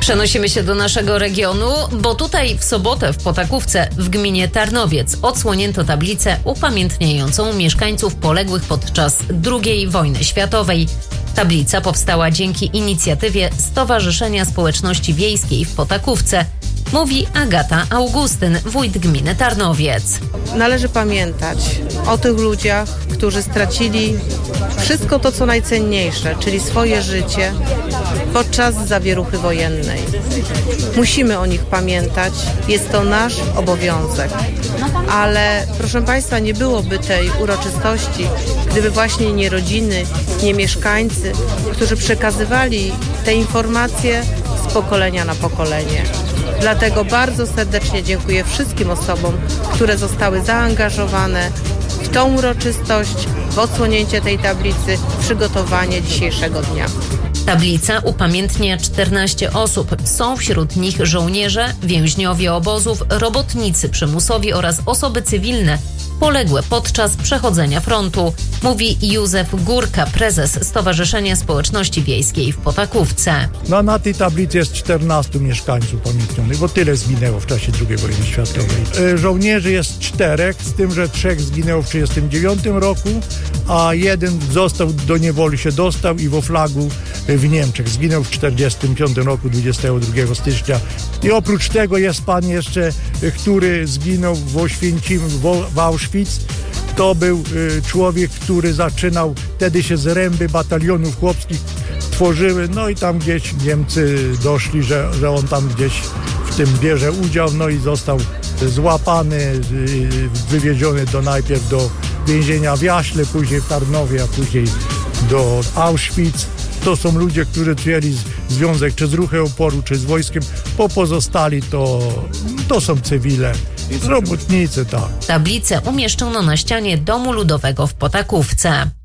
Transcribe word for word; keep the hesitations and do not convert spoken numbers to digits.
Przenosimy się do naszego regionu, bo tutaj w sobotę w Potakówce w gminie Tarnowiec odsłonięto tablicę upamiętniającą mieszkańców poległych podczas drugiej wojny światowej. Tablica powstała dzięki inicjatywie Stowarzyszenia Społeczności Wiejskiej w Potakówce, mówi Agata Augustyn, wójt gminy Tarnowiec. Należy pamiętać o tych ludziach, którzy stracili wszystko to, co najcenniejsze, czyli swoje życie podczas zawieruchy wojennej. Musimy o nich pamiętać, jest to nasz obowiązek. Ale proszę Państwa, nie byłoby tej uroczystości, gdyby właśnie nie rodziny, nie mieszkańcy, którzy przekazywali te informacje z pokolenia na pokolenie. Dlatego bardzo serdecznie dziękuję wszystkim osobom, które zostały zaangażowane w tą uroczystość, w odsłonięcie tej tablicy, w przygotowanie dzisiejszego dnia. Tablica upamiętnia czternaście osób. Są wśród nich żołnierze, więźniowie obozów, robotnicy przymusowi oraz osoby cywilne poległe podczas przechodzenia frontu, mówi Józef Górka, prezes Stowarzyszenia Społeczności Wiejskiej w Potakówce. No, na tej tablicy jest czternastu mieszkańców upamiętnionych, bo tyle zginęło w czasie drugiej wojny światowej. E, żołnierzy jest czterech, z tym, że trzech zginęło w tysiąc dziewięćset trzydziestym dziewiątym roku, a jeden został do niewoli, się dostał i w Oflagu w Niemczech. Zginął w tysiąc dziewięćset czterdziestym piątym roku, dwudziestego drugiego stycznia. I oprócz tego jest pan jeszcze, który zginął w Oświęcimiu, w Auschwitz. To był y, człowiek, który zaczynał, wtedy się zręby batalionów chłopskich tworzyły, no i tam gdzieś Niemcy doszli, że, że on tam gdzieś w tym bierze udział, no i został złapany, y, wywieziony do najpierw do więzienia w Jaśle, później w Tarnowie, a później do Auschwitz. To są ludzie, którzy czuli związek czy z ruchem oporu, czy z wojskiem, po pozostali to, to są cywile. Robotnicy, tak. Tablicę umieszczono na ścianie Domu Ludowego w Potakówce.